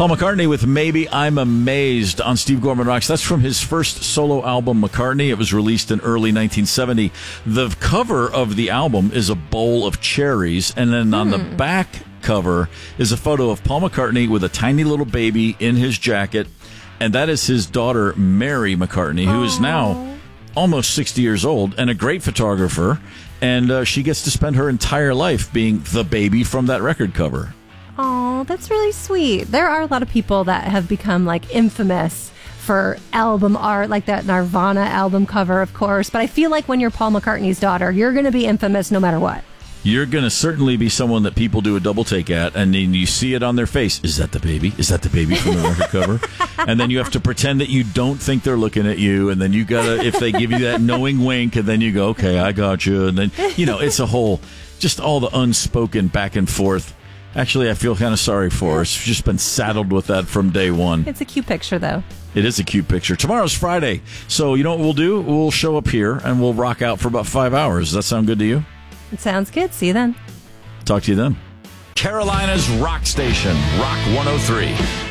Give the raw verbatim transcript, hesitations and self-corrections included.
Paul McCartney with Maybe I'm Amazed on Steve Gorman Rocks. That's from his first solo album, McCartney. It was released in early nineteen seventy. The cover of the album is a bowl of cherries, and then on Hmm. the back cover is a photo of Paul McCartney with a tiny little baby in his jacket, and that is his daughter, Mary McCartney, who is now almost sixty years old and a great photographer, and uh, she gets to spend her entire life being the baby from that record cover. Oh, that's really sweet. There are a lot of people that have become like infamous for album art, like that Nirvana album cover, of course. But I feel like when you're Paul McCartney's daughter, you're going to be infamous no matter what. You're going to certainly be someone that people do a double take at, and then you see it on their face. Is that the baby? Is that the baby from the record cover? And then you have to pretend that you don't think they're looking at you, and then you got to, if they give you that knowing wink, and then you go, okay, I got you. And then, you know, it's a whole, just all the unspoken back and forth. Actually, I feel kind of sorry for her. She's just been saddled with that from day one. It's a cute picture, though. It is a cute picture. Tomorrow's Friday, so you know what we'll do? We'll show up here, and we'll rock out for about five hours. Does that sound good to you? It sounds good. See you then. Talk to you then. Carolina's Rock Station, Rock one oh three.